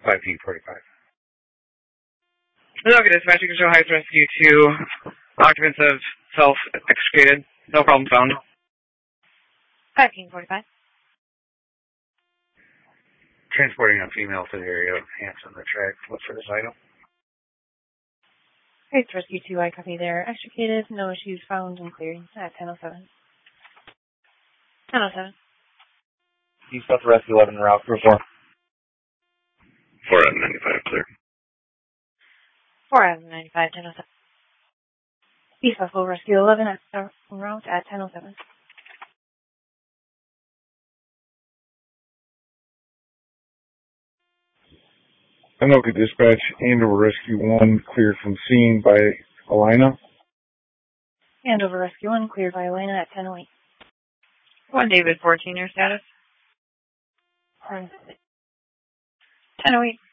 1545. Okay, dispatch, you can show Heights Rescue 2. Occupants of self-extricated. No problem found. 1545. Transporting a female to the area of Hanson, the track. Look for this item. Heights Rescue 2, I copy there. Extricated, no issues found and cleared at 10:07. 10:07. East South Rescue 11 route, report. 4 out of 95, clear. 4 out of 95, 10:07. East Buffalo Rescue 11 at route at 10:07. Anoka Dispatch, Andover Rescue 1, cleared from scene by Alina. Andover Rescue 1, cleared by Elena at 10:08. 1 David 14, your status? 10:08.